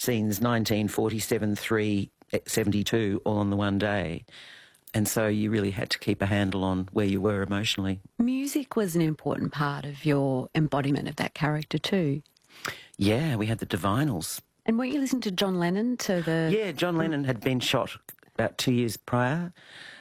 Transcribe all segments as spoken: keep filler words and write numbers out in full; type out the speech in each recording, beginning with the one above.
scenes nineteen, forty-seven, three, seventy-two, all on the one day. And so you really had to keep a handle on where you were emotionally. Music was an important part of your embodiment of that character too. Yeah, we had the Divinals. And weren't you listening to John Lennon to the... Yeah, John Lennon had been shot about two years prior,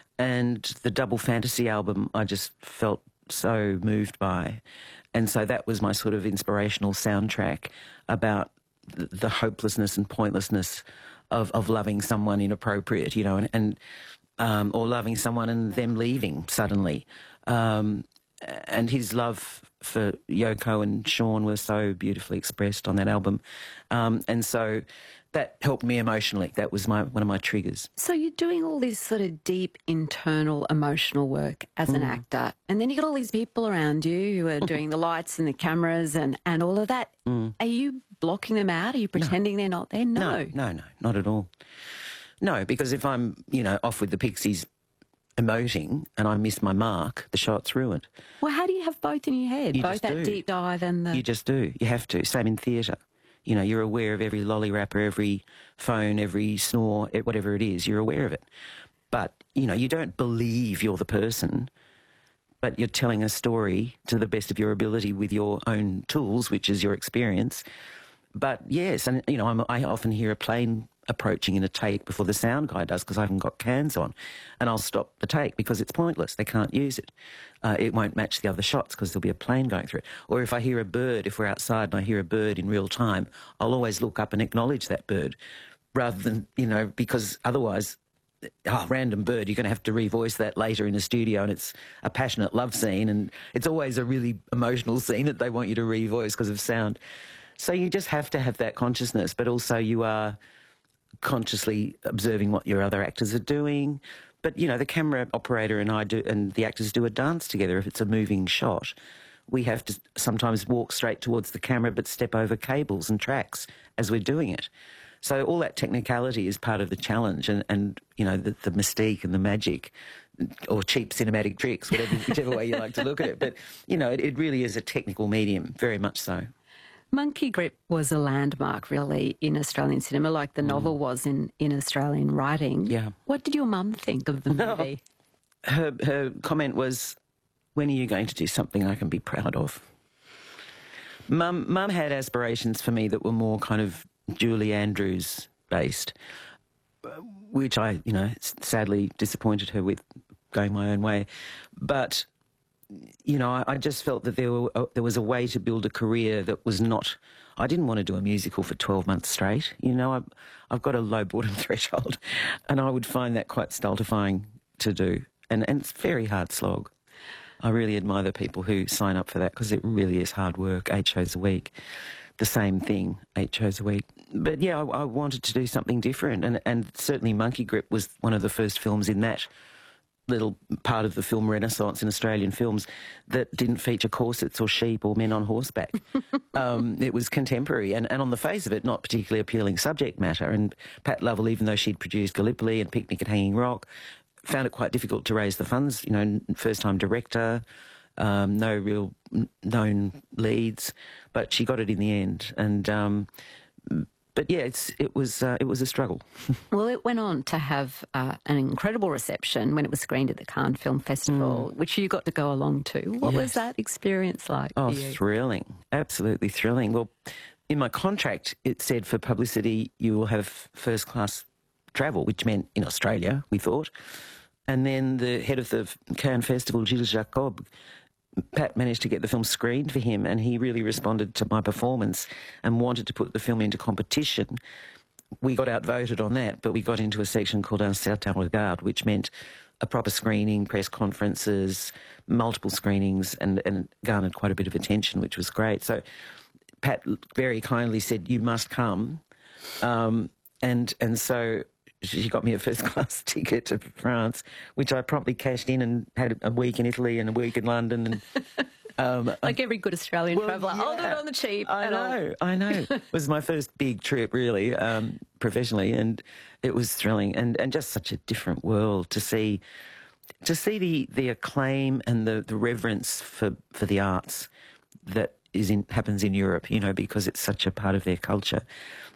and the Double Fantasy album I just felt so moved by. And so that was my sort of inspirational soundtrack about the hopelessness and pointlessness of, of loving someone inappropriate, you know, and... and Um, or loving someone and them leaving suddenly. Um, and his love for Yoko and Sean was so beautifully expressed on that album. Um, and so that helped me emotionally. That was my one of my triggers. So you're doing all this sort of deep internal emotional work as an Mm. actor, and then you got all these people around you who are doing the lights and the cameras and, and all of that. Mm. Are you blocking them out? Are you pretending they're not there? No. No, no, no, not at all. No, because if I'm, you know, off with the Pixies emoting and I miss my mark, the shot's ruined. Well, how do you have both in your head? You both just that do. deep dive and the... You just do. You have to. Same in theatre. You know, you're aware of every lolly wrapper, every phone, every snore, eh, whatever it is, you're aware of it. But, you know, you don't believe you're the person, but you're telling a story to the best of your ability with your own tools, which is your experience. But, yes, and, you know, I'm, I often hear a plane approaching in a take before the sound guy does because I haven't got cans on, and I'll stop the take because it's pointless. They can't use it. Uh, it won't match the other shots because there'll be a plane going through it. Or if I hear a bird, if we're outside and I hear a bird in real time, I'll always look up and acknowledge that bird rather than, you know, because otherwise, oh, random bird, you're going to have to revoice that later in the studio, and it's a passionate love scene, and it's always a really emotional scene that they want you to revoice because of sound. So you just have to have that consciousness, but also you are consciously observing what your other actors are doing. But, you know, the camera operator and I do, and the actors do a dance together if it's a moving shot. We have to sometimes walk straight towards the camera but step over cables and tracks as we're doing it. So all that technicality is part of the challenge and, and you know, the, the mystique and the magic, or cheap cinematic tricks, whatever, whichever way you like to look at it. But, you know, it, it really is a technical medium, very much so. Monkey Grip was a landmark, really, in Australian cinema, like the novel was in, in Australian writing. Yeah. What did your mum think of the movie? Her, her comment was, when are you going to do something I can be proud of? Mum, Mum had aspirations for me that were more kind of Julie Andrews based, which I, you know, sadly disappointed her with going my own way. But, you know, I, I just felt that there, were, uh, there was a way to build a career that was not... I didn't want to do a musical for twelve months straight. You know, I've, I've got a low boredom threshold, and I would find that quite stultifying to do. And, and it's a very hard slog. I really admire the people who sign up for that because it really is hard work, eight shows a week. The same thing, eight shows a week. But, yeah, I, I wanted to do something different, and, and certainly Monkey Grip was one of the first films in that little part of the film renaissance in Australian films that didn't feature corsets or sheep or men on horseback. um, it was contemporary and, and on the face of it, not particularly appealing subject matter. And Pat Lovell, even though she'd produced Gallipoli and Picnic at Hanging Rock, found it quite difficult to raise the funds, you know, first-time director, um, no real known leads, but she got it in the end. And... Um, But yeah, it's, it was uh, it was a struggle. Well, it went on to have uh, an incredible reception when it was screened at the Cannes Film Festival, mm. which you got to go along to. What yes. was that experience like? Oh, for you? Thrilling! Absolutely thrilling. Well, in my contract, it said for publicity you will have first class travel, which meant in Australia, we thought. And then the head of the Cannes Festival, Gilles Jacob, Pat managed to get the film screened for him, and he really responded to my performance and wanted to put the film into competition. We got outvoted on that, but we got into a section called Un Certain Regard, which meant a proper screening, press conferences, multiple screenings, and, and garnered quite a bit of attention, which was great. So Pat very kindly said, you must come. Um, and, and so... She got me a first-class ticket to France, which I promptly cashed in and had a week in Italy and a week in London. And um, Like every good Australian well, traveller, yeah, I'll do it on the cheap. I know, I know. It was my first big trip, really, um, professionally, and it was thrilling and, and just such a different world to see to see the, the acclaim and the, the reverence for, for the arts that is in, happens in Europe, you know, because it's such a part of their culture.